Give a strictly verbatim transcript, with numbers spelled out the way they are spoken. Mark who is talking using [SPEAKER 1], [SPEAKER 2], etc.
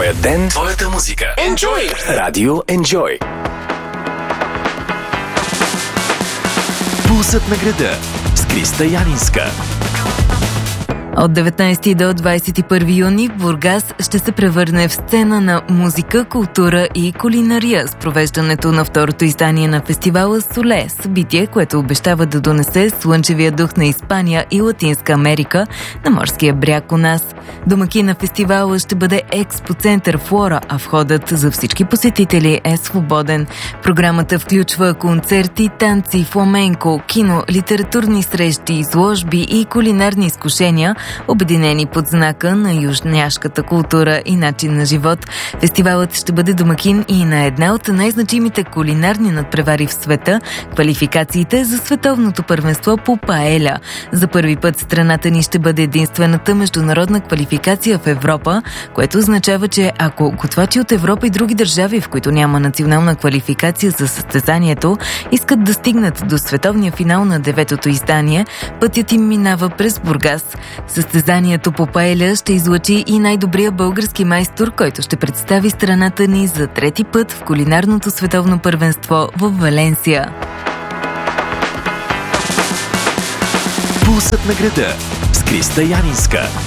[SPEAKER 1] Твоя ден, твоята музика. Enjoy! Радио Enjoy. Пулсът на града с Криста Янинска.
[SPEAKER 2] От деветнайсети до двайсет и първи юни Бургас ще се превърне в сцена на музика, култура и кулинария с провеждането на второто издание на фестивала Соле, събитие, което обещава да донесе слънчевия дух на Испания и Латинска Америка на морския бряг у нас. Домакин на фестивала ще бъде експоцентър Флора, а входът за всички посетители е свободен. Програмата включва концерти, танци, фламенко, кино, литературни срещи, изложби и кулинарни изкушения, обединени под знака на южняшката култура и начин на живот. Фестивалът ще бъде домакин и на една от най-значимите кулинарни надпревари в света – квалификациите за световното първенство по паеля. За първи път страната ни ще бъде единствената международна квалификация в Европа, което означава, че ако готвачи от Европа и други държави, в които няма национална квалификация за състезанието, искат да стигнат до световния финал на деветото издание, пътят им минава през Бургас. Състезанието по паеля ще излъчи и най-добрия български майстор, който ще представи страната ни за трети път в кулинарното световно първенство в Валенсия.
[SPEAKER 1] Пулсът на града с Криста Янинска.